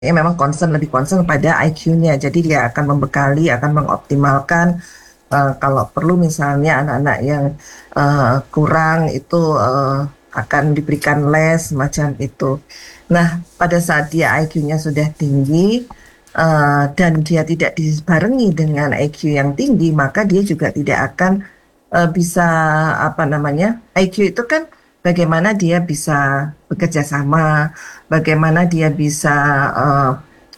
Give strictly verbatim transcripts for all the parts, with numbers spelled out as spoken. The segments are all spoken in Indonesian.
ya memang concern lebih concern pada I Q-nya. Jadi dia akan membekali, akan mengoptimalkan uh, kalau perlu misalnya anak-anak yang uh, kurang itu uh, akan diberikan les macam itu. Nah, pada saat dia I Q-nya sudah tinggi uh, dan dia tidak dibarengi dengan I Q yang tinggi, maka dia juga tidak akan uh, bisa apa namanya I Q itu kan bagaimana dia bisa bekerja sama, bagaimana dia bisa uh,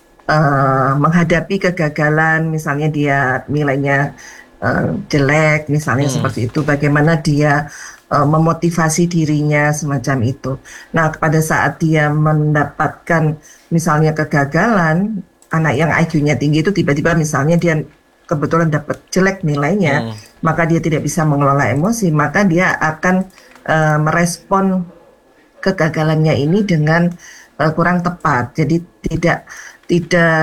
uh, menghadapi kegagalan, misalnya dia nilainya uh, jelek, misalnya Hmm. seperti itu, bagaimana dia uh, memotivasi dirinya semacam itu. Nah, pada saat dia mendapatkan misalnya kegagalan, anak yang I Q-nya tinggi itu tiba-tiba misalnya dia kebetulan dapat jelek nilainya, Hmm. maka dia tidak bisa mengelola emosi, maka dia akan uh, merespon kegagalannya ini dengan uh, kurang tepat. Jadi tidak tidak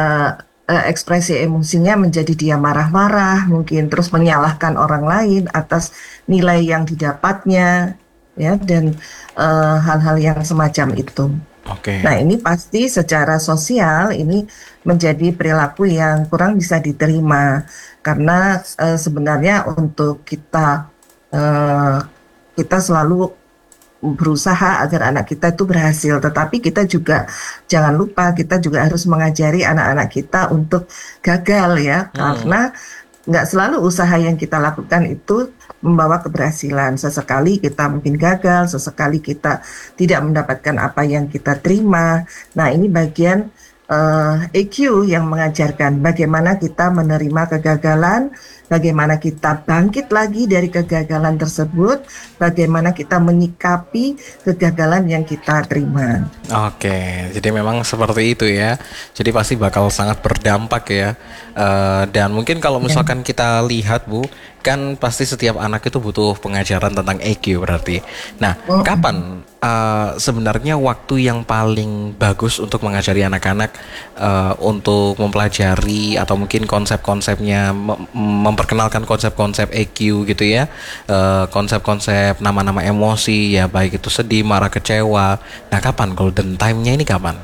uh, ekspresi emosinya menjadi dia marah-marah, mungkin terus menyalahkan orang lain atas nilai yang didapatnya, ya dan uh, hal-hal yang semacam itu. Nah, Oke. ini pasti secara sosial ini menjadi perilaku yang kurang bisa diterima karena uh, sebenarnya untuk kita uh, kita selalu berusaha agar anak kita itu berhasil, tetapi kita juga jangan lupa kita juga harus mengajari anak-anak kita untuk gagal ya, Hmm. karena nggak selalu usaha yang kita lakukan itu membawa keberhasilan. Sesekali kita mungkin gagal, sesekali kita tidak mendapatkan apa yang kita terima. Nah, ini bagian uh, E Q yang mengajarkan bagaimana kita menerima kegagalan, bagaimana kita bangkit lagi dari kegagalan tersebut, bagaimana kita menyikapi kegagalan yang kita terima. Oke, jadi memang seperti itu ya. Jadi pasti bakal sangat berdampak ya. Eh, dan mungkin kalau Ya. misalkan kita lihat Bu, kan pasti setiap anak itu butuh pengajaran tentang E Q berarti. Nah, Mm, kapan eh, sebenarnya waktu yang paling bagus untuk mengajari anak-anak eh, untuk mempelajari atau mungkin konsep-konsepnya, mem- memperkenalkan konsep-konsep E Q gitu ya, Eh, konsep-konsep nama-nama emosi ya, baik itu sedih, marah, kecewa. Nah, kapan golden time-nya ini kapan?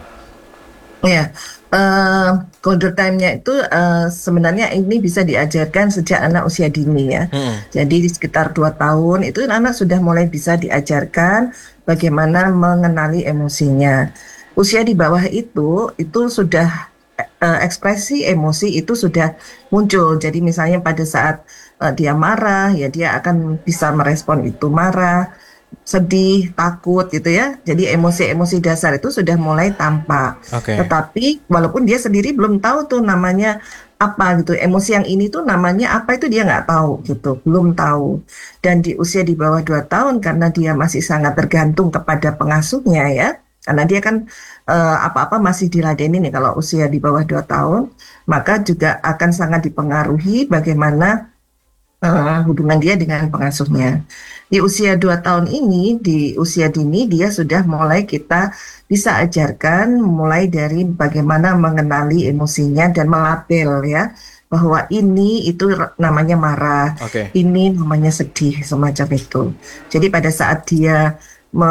Ya, eh golden time-nya itu eh, sebenarnya ini bisa diajarkan sejak anak usia dini ya. Hmm. Jadi di sekitar dua tahun itu anak sudah mulai bisa diajarkan bagaimana mengenali emosinya. Usia di bawah itu, itu sudah eh, ekspresi emosi itu sudah muncul. Jadi misalnya pada saat eh, dia marah, ya dia akan bisa merespon itu marah, sedih, takut gitu ya. Jadi emosi-emosi dasar itu sudah mulai tampak. Oke. Tetapi walaupun dia sendiri belum tahu tuh namanya apa gitu, emosi yang ini tuh namanya apa itu dia nggak tahu gitu, belum tahu. Dan di usia di bawah dua tahun karena dia masih sangat tergantung kepada pengasuhnya ya, karena dia kan eh, apa-apa masih diladeni nih kalau usia di bawah dua tahun, maka juga akan sangat dipengaruhi bagaimana eh, hubungan dia dengan pengasuhnya. Di usia dua tahun ini, di usia dini, dia sudah mulai kita bisa ajarkan mulai dari bagaimana mengenali emosinya dan melabel ya, bahwa ini itu r- namanya marah, Oke. ini namanya sedih, semacam itu. Jadi pada saat dia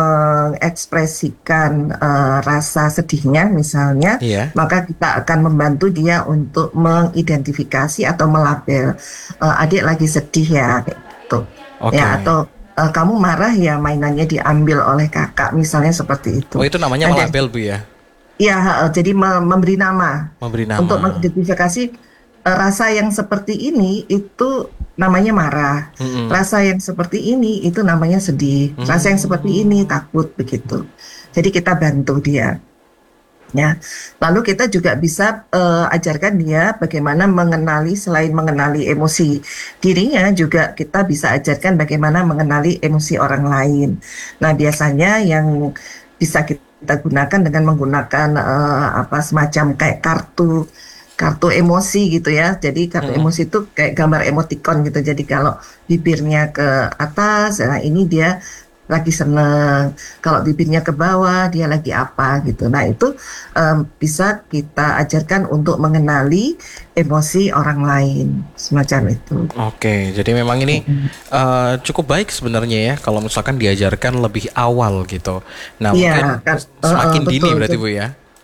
mengekspresikan eh, rasa sedihnya misalnya, Iya. maka kita akan membantu dia untuk mengidentifikasi atau melabel, eh, adik lagi sedih ya, kayak gitu. Ya, Oke. atau eh, kamu marah ya mainannya diambil oleh kakak, misalnya seperti itu. Oh, itu namanya Nah, dan melabel Bu ya? ya, eh, jadi me- memberi nama Memberi untuk nama. mengidentifikasi eh, rasa yang seperti ini itu namanya marah. Mm-mm. Rasa yang seperti ini itu namanya sedih. Rasa yang seperti ini Hmm. takut begitu. Jadi kita bantu dia. Ya, lalu kita juga bisa eh, ajarkan dia bagaimana mengenali selain mengenali emosi dirinya juga kita bisa ajarkan bagaimana mengenali emosi orang lain. Nah, biasanya yang bisa kita gunakan dengan menggunakan eh, apa semacam kayak kartu kartu emosi gitu ya. Jadi kartu Mm-mm. emosi itu kayak gambar emoticon gitu. Jadi kalau bibirnya ke atas, nah ini dia lagi seneng. Kalau bibirnya ke bawah, dia lagi apa gitu. Nah, itu em, bisa kita ajarkan untuk mengenali emosi orang lain, semacam itu. Oke, jadi memang ini Mm-mm. eh, cukup baik sebenarnya ya kalau misalkan diajarkan lebih awal gitu. Nah, Iya, mungkin kan, eh, eh, semakin dini betul. berarti Jadi, Bu ya.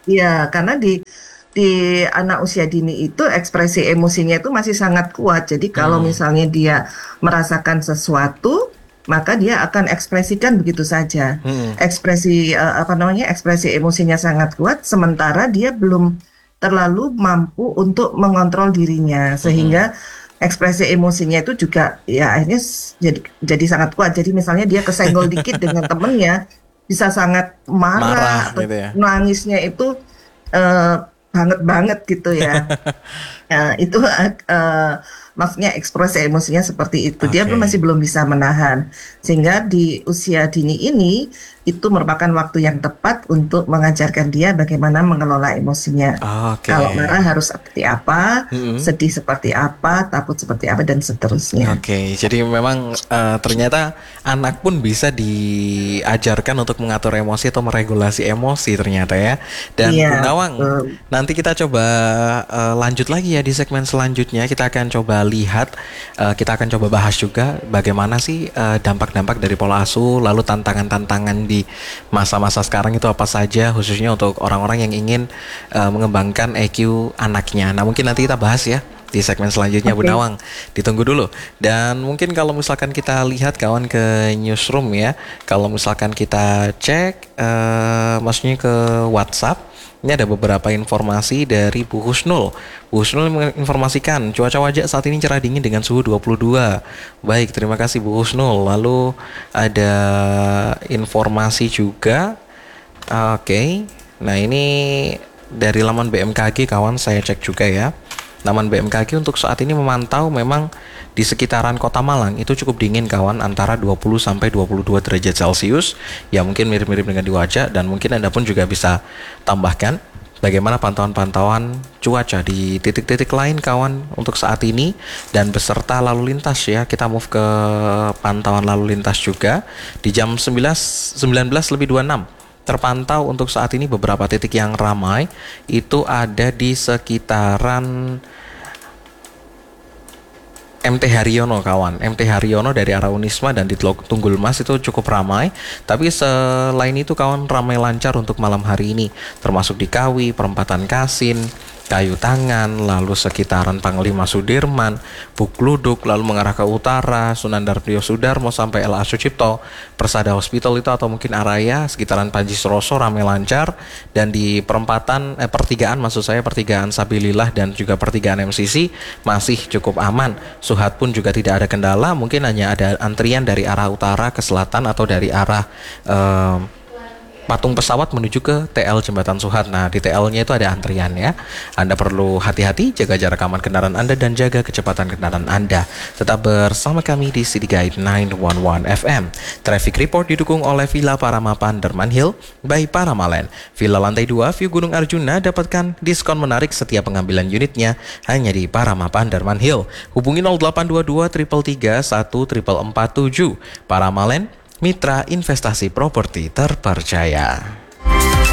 Iya, karena di di anak usia dini itu ekspresi emosinya itu masih sangat kuat. Jadi kalau Hmm. misalnya dia merasakan sesuatu, maka dia akan ekspresikan begitu saja. Hmm. Ekspresi eh, apa namanya? Ekspresi emosinya sangat kuat, sementara dia belum terlalu mampu untuk mengontrol dirinya, Hmm. sehingga ekspresi emosinya itu juga ya akhirnya s- jadi jadi sangat kuat. Jadi misalnya dia kesenggol dikit dengan temennya, bisa sangat Marah marah atau gitu ya. nangisnya itu eh, banget banget gitu ya. Ya, itu eh, maksudnya ekspresi emosinya seperti itu. Dia belum Oke. masih belum bisa menahan. Sehingga di usia dini ini itu merupakan waktu yang tepat untuk mengajarkan dia bagaimana mengelola emosinya. Oke. Kalau marah harus seperti apa, Mm-mm. sedih seperti apa, takut seperti apa, dan seterusnya. Oke, jadi memang eh, ternyata anak pun bisa diajarkan untuk mengatur emosi atau meregulasi emosi ternyata ya. Dan Iya, Bu Nawang, betul. nanti kita coba eh, lanjut lagi ya di segmen selanjutnya. Kita akan coba lihat, eh, kita akan coba bahas juga bagaimana sih eh, dampak-dampak dari pola asuh, lalu tantangan-tantangan di masa-masa sekarang itu apa saja, khususnya untuk orang-orang yang ingin eh, mengembangkan E Q anaknya. Nah, mungkin nanti kita bahas ya di segmen selanjutnya Bu Oke. Nawang. Ditunggu dulu. Dan mungkin kalau misalkan kita lihat kawan ke newsroom ya, kalau misalkan kita cek eh, maksudnya ke WhatsApp, ini ada beberapa informasi dari Bu Husnul. Bu Husnul menginformasikan cuaca wajah saat ini cerah dingin dengan suhu dua puluh dua. Baik, terima kasih Bu Husnul. Lalu ada informasi juga. Oke. Nah, ini dari laman B M K G kawan, saya cek juga ya. Laman B M K G untuk saat ini memantau memang di sekitaran Kota Malang itu cukup dingin kawan, antara dua puluh sampai dua puluh dua derajat Celcius. Ya mungkin mirip-mirip dengan di wajah, dan mungkin Anda pun juga bisa tambahkan bagaimana pantauan-pantauan cuaca di titik-titik lain kawan untuk saat ini, dan beserta lalu lintas ya. Kita move ke pantauan lalu lintas juga di jam sembilan sembilan belas lebih dua puluh enam. Terpantau untuk saat ini beberapa titik yang ramai itu ada di sekitaran M T Haryono kawan. M T Haryono dari arah Unisma dan di Tunggul Mas itu cukup ramai. Tapi selain itu kawan, ramai lancar untuk malam hari ini, termasuk di Kawi, Perempatan Kasin, Kayu Tangan, lalu sekitaran Panglima Sudirman, Bukluduk, lalu mengarah ke utara, Sunan Dardio Sudarmo sampai L A Sucipto, Persada Hospital itu atau mungkin Araya, sekitaran Panji Suroso ramai lancar, dan di perempatan eh, pertigaan maksud saya pertigaan Sabilillah dan juga pertigaan M C C masih cukup aman. Suhat pun juga tidak ada kendala, mungkin hanya ada antrian dari arah utara ke selatan atau dari arah eh, patung pesawat menuju ke T L Jembatan Suhat. Nah, di T L-nya itu ada antrian ya. Anda perlu hati-hati, jaga jarak aman kendaraan Anda dan jaga kecepatan kendaraan Anda. Tetap bersama kami di City Guide sembilan satu satu F M. Traffic Report didukung oleh Villa Paramapan Derman Hill by Paramalen. Villa lantai dua View Gunung Arjuna dapatkan diskon menarik setiap pengambilan unitnya hanya di Paramapan Derman Hill. Hubungi nol delapan dua dua tiga tiga satu empat empat empat tujuh. Paramalen, mitra investasi properti terpercaya.